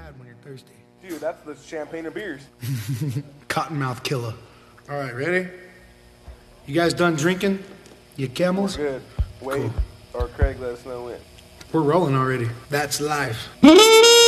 bad when you're thirsty. Dude, that's the champagne and beers. Cottonmouth killer. All right, ready? You guys done drinking? You camels? Good. Wait, or Craig let us know when. We're rolling already. That's life.